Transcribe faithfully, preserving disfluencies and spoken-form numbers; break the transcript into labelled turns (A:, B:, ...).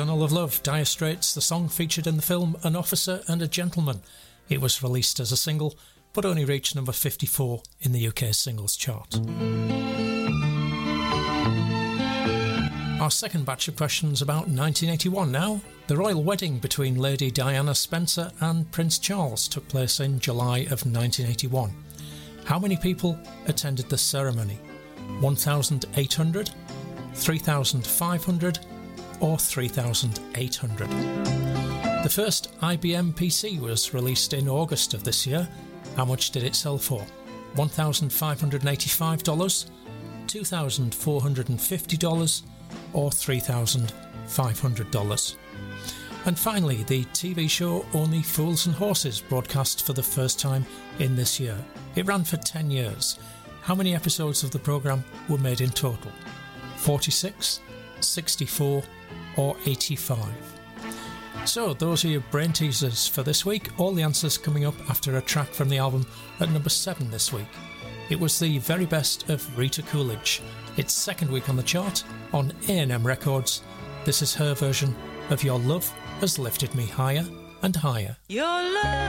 A: Tunnel of Love, Dire Straits. The song featured in the film An Officer and a Gentleman. It was released as a single, but only reached number fifty-four in the U K singles chart. Our second batch of questions about nineteen eighty-one now. The royal wedding between Lady Diana Spencer and Prince Charles took place in July of nineteen eighty-one. How many people attended the ceremony? one thousand eight hundred, three thousand five hundred or three thousand eight hundred? The first I B M P C was released in August of this year. How much did it sell for? one thousand five hundred eighty-five dollars, two thousand four hundred fifty dollars or three thousand five hundred dollars. And finally, the T V show Only Fools and Horses broadcast for the first time in this year. It ran for ten years. How many episodes of the programme were made in total? forty-six, sixty-four or eighty-five? So those are your brain teasers for this week. All the answers coming up after a track from the album at number seven this week. It was the very best of Rita Coolidge. Its second week on the chart on A and M Records. This is her version of Your Love Has Lifted Me Higher and Higher.
B: Your love